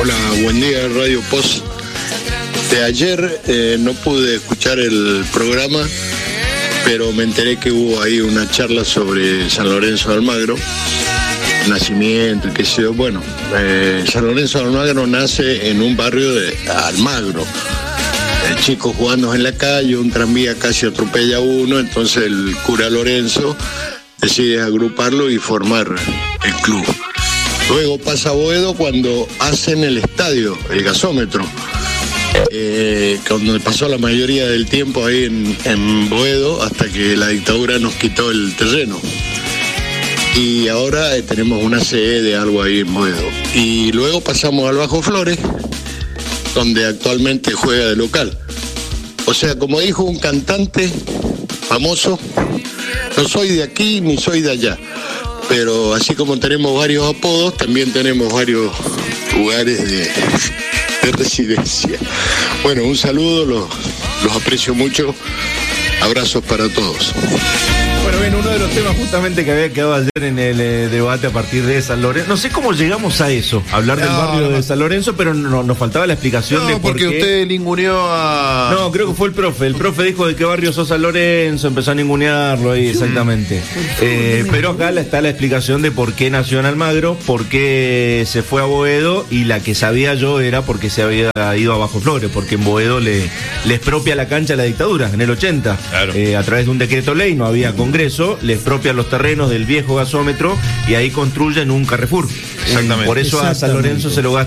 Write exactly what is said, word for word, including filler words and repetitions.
Hola, buen día, Radio Post. De ayer eh, no pude escuchar el programa, pero me enteré que hubo ahí una charla sobre San Lorenzo de Almagro, nacimiento y qué sé yo. Bueno, eh, San Lorenzo de Almagro nace en un barrio de Almagro. El chico jugando en la calle, un tranvía casi atropella a uno, entonces el cura Lorenzo decide agruparlo y formar el club. Luego pasa a Boedo cuando hacen el estadio, el gasómetro, eh, donde pasó la mayoría del tiempo ahí en, en Boedo hasta que la dictadura nos quitó el terreno. Y ahora eh, tenemos una sede de algo ahí en Boedo. Y luego pasamos al Bajo Flores, donde actualmente juega de local. O sea, como dijo un cantante famoso, no soy de aquí ni soy de allá. Pero así como tenemos varios apodos, también tenemos varios lugares de, de residencia. Bueno, un saludo, los, los aprecio mucho. Abrazos para todos. Bueno, bien, uno de los temas justamente que había quedado ayer en el eh, debate a partir de San Lorenzo. No sé cómo llegamos a eso, a hablar no, del barrio no, de San Lorenzo, pero no, nos faltaba la explicación no, de por porque qué. Usted ninguneó a... No, creo que fue el profe. El profe dijo de qué barrio sos San Lorenzo, empezó a ningunearlo ahí, exactamente. Eh, pero acá está la explicación de por qué nació en Almagro, por qué se fue a Boedo, y la que sabía yo era porque se había ido a Bajo Flores, porque en Boedo le, le expropia la cancha a la dictadura, en el ochenta. Claro. Eh, a través de un decreto ley, no había congreso, le expropian los terrenos del viejo gasómetro y ahí construyen un Carrefour. Exactamente. Por eso a San Lorenzo se lo gasta